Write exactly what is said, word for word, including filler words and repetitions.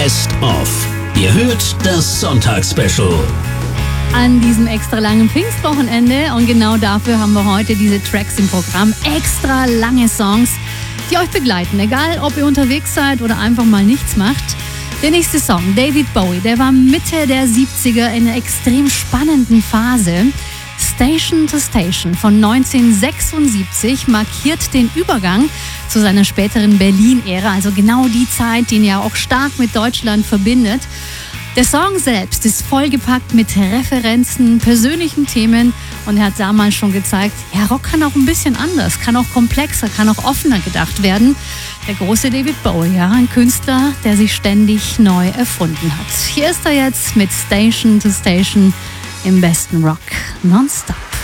Best of. Ihr hört das Sonntagsspecial. An diesem extra langen Pfingstwochenende, und genau dafür haben wir heute diese Tracks im Programm. Extra lange Songs, die euch begleiten, egal ob ihr unterwegs seid oder einfach mal nichts macht. Der nächste Song, David Bowie, der war Mitte der siebziger in einer extrem spannenden Phase. Station to Station von neunzehnhundertsechsundsiebzig markiert den Übergang zu seiner späteren Berlin-Ära, also genau die Zeit, die ihn ja auch stark mit Deutschland verbindet. Der Song selbst ist vollgepackt mit Referenzen, persönlichen Themen, und er hat damals schon gezeigt, ja, Rock kann auch ein bisschen anders, kann auch komplexer, kann auch offener gedacht werden. Der große David Bowie, ja, ein Künstler, der sich ständig neu erfunden hat. Hier ist er jetzt mit Station to Station im besten Rock nonstop.